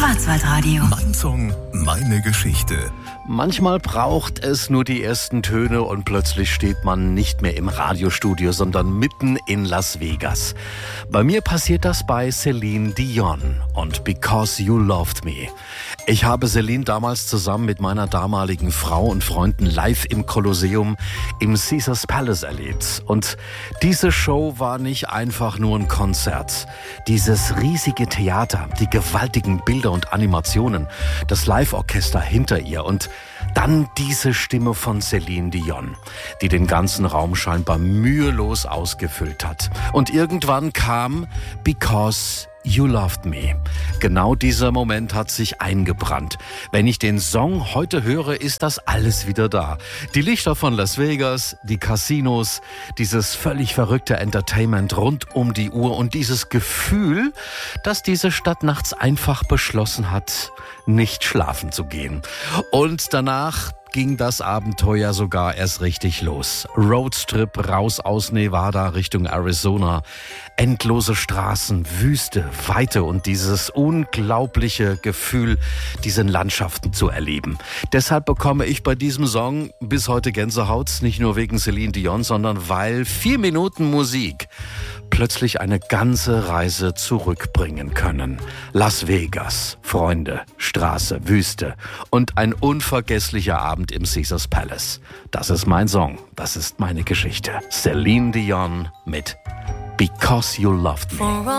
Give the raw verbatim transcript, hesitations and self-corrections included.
Schwarzwaldradio. Mein Song, meine Geschichte. Manchmal braucht es nur die ersten Töne und plötzlich steht man nicht mehr im Radiostudio, sondern mitten in Las Vegas. Bei mir passiert das bei Celine Dion und Because You Loved Me. Ich habe Celine damals zusammen mit meiner damaligen Frau und Freunden live im Kolosseum im Caesars Palace erlebt. Und diese Show war nicht einfach nur ein Konzert. Dieses riesige Theater, die gewaltigen Bilder und Animationen, das Live-Orchester hinter ihr und dann diese Stimme von Celine Dion, die den ganzen Raum scheinbar mühelos ausgefüllt hat. Und irgendwann kam Because You Loved Me. Genau dieser Moment hat sich eingebrannt. Wenn ich den Song heute höre, ist das alles wieder da. Die Lichter von Las Vegas, die Casinos, dieses völlig verrückte Entertainment rund um die Uhr und dieses Gefühl, dass diese Stadt nachts einfach beschlossen hat, nicht schlafen zu gehen. Und danach ging das Abenteuer sogar erst richtig los. Roadtrip raus aus Nevada Richtung Arizona. Endlose Straßen, Wüste, Weite und dieses unglaubliche Gefühl, diesen Landschaften zu erleben. Deshalb bekomme ich bei diesem Song bis heute Gänsehaut, nicht nur wegen Celine Dion, sondern weil vier Minuten Musik plötzlich eine ganze Reise zurückbringen können. Las Vegas, Freunde, Straße, Wüste und ein unvergesslicher Abend im Caesars Palace. Das ist mein Song, das ist meine Geschichte. Celine Dion mit Because You Loved Me.